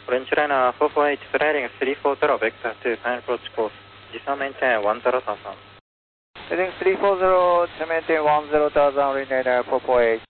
French liner 448 sliding 340 vector to final approach course. Descend maintain 10,000. Heading 340 to maintain 10,000, remain 448.